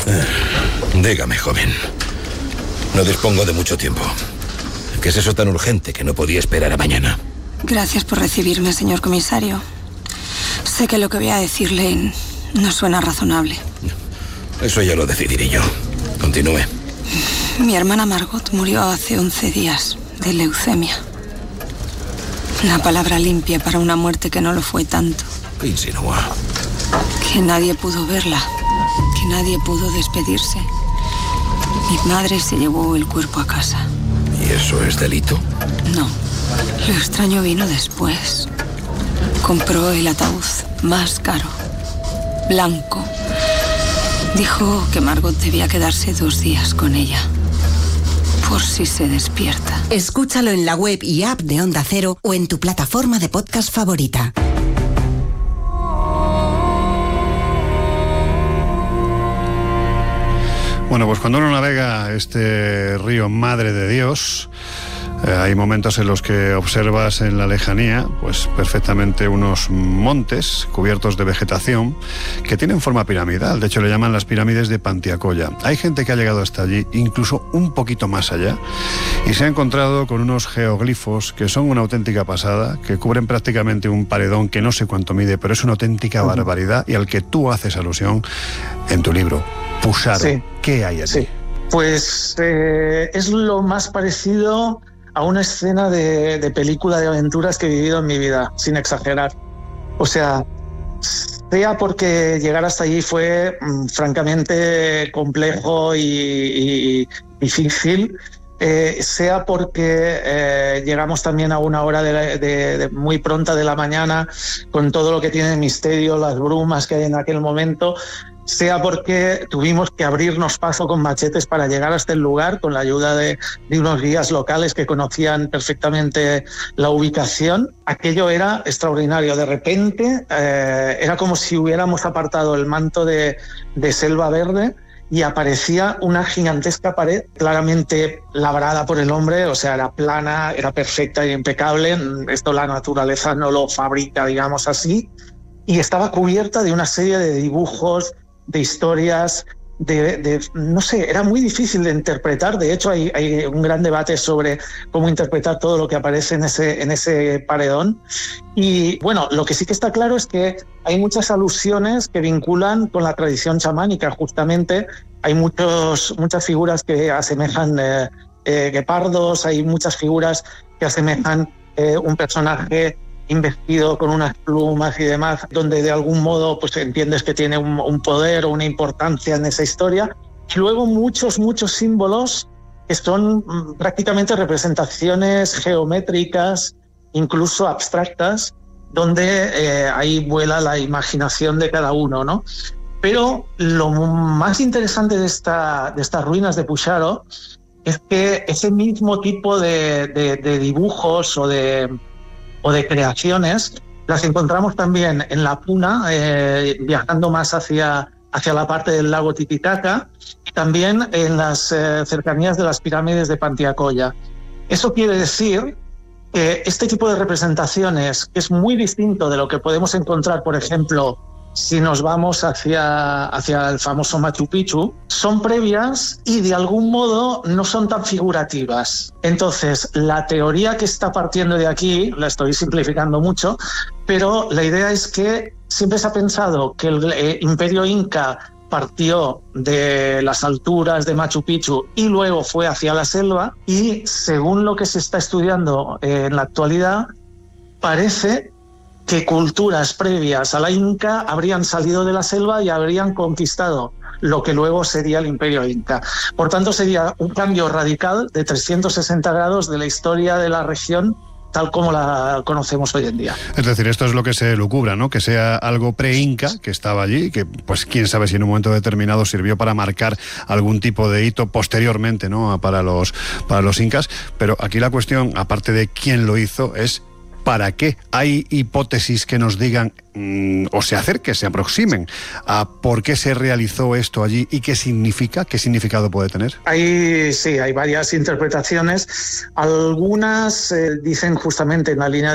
Dígame, joven. No dispongo de mucho tiempo. ¿Qué es eso tan urgente que no podía esperar a mañana? Gracias por recibirme, señor comisario. Sé que lo que voy a decirle no suena razonable. Eso ya lo decidiré yo. Continúe. Mi hermana Margot murió hace 11 días de leucemia. Una palabra limpia para una muerte que no lo fue tanto. ¿Qué insinúa? Que nadie pudo verla, que nadie pudo despedirse. Mi madre se llevó el cuerpo a casa. ¿Y eso es delito? No. Lo extraño vino después. Compró el ataúd más caro, blanco. Dijo que Margot debía quedarse 2 días con ella, por si se despierta. Escúchalo en la web y app de Onda Cero o en tu plataforma de podcast favorita. Bueno, pues cuando uno navega este río Madre de Dios, hay momentos en los que observas en la lejanía pues perfectamente unos montes cubiertos de vegetación que tienen forma piramidal. De hecho, le llaman las pirámides de Pantiacoya. Hay gente que ha llegado hasta allí, incluso un poquito más allá, y se ha encontrado con unos geoglifos que son una auténtica pasada, que cubren prácticamente un paredón que no sé cuánto mide, pero es una auténtica barbaridad, y al que tú haces alusión en tu libro, Pusharo. Sí. ¿Qué hay allí? Sí. Pues es lo más parecido a una escena de película de aventuras que he vivido en mi vida, sin exagerar. O sea porque llegar hasta allí fue francamente complejo y difícil, sea porque llegamos también a una hora de muy pronta de la mañana, con todo lo que tiene de misterio, las brumas que hay en aquel momento, sea porque tuvimos que abrirnos paso con machetes para llegar hasta el lugar, con la ayuda de unos guías locales que conocían perfectamente la ubicación. Aquello era extraordinario. De repente era como si hubiéramos apartado el manto de selva verde y aparecía una gigantesca pared claramente labrada por el hombre, o sea, era plana, era perfecta y impecable. Esto la naturaleza no lo fabrica, digamos así, y estaba cubierta de una serie de dibujos, de historias, no sé, era muy difícil de interpretar. De hecho, hay un gran debate sobre cómo interpretar todo lo que aparece en ese paredón. Y bueno, lo que sí que está claro es que hay muchas alusiones que vinculan con la tradición chamánica, justamente. Hay muchas figuras que asemejan guepardos, hay muchas figuras que asemejan un personaje investido con unas plumas y demás, donde de algún modo pues entiendes que tiene un poder o una importancia en esa historia. Y luego muchos símbolos que son prácticamente representaciones geométricas, incluso abstractas, donde ahí vuela la imaginación de cada uno, ¿no? Pero lo más interesante de estas ruinas de Pusharo es que ese mismo tipo de dibujos o de creaciones las encontramos también en la Puna, viajando más hacia la parte del lago Titicaca, y también en las cercanías de las pirámides de Pantiacoya. Eso quiere decir que este tipo de representaciones, que es muy distinto de lo que podemos encontrar, por ejemplo, si nos vamos hacia el famoso Machu Picchu, son previas y de algún modo no son tan figurativas. Entonces, la teoría que está partiendo de aquí, la estoy simplificando mucho, pero la idea es que siempre se ha pensado que el imperio inca partió de las alturas de Machu Picchu y luego fue hacia la selva, y según lo que se está estudiando en la actualidad, parece que culturas previas a la Inca habrían salido de la selva y habrían conquistado lo que luego sería el Imperio Inca. Por tanto, sería un cambio radical de 360 grados de la historia de la región tal como la conocemos hoy en día. Es decir, esto es lo que se lucubra, ¿no? Que sea algo pre-inca que estaba allí, que pues quién sabe si en un momento determinado sirvió para marcar algún tipo de hito posteriormente, ¿no? Para los incas. Pero aquí la cuestión, aparte de quién lo hizo, es ¿para qué? Hay hipótesis que nos digan o se acerquen, se aproximen a por qué se realizó esto allí y qué significa, qué significado puede tener. Hay varias interpretaciones. Algunas dicen justamente en la línea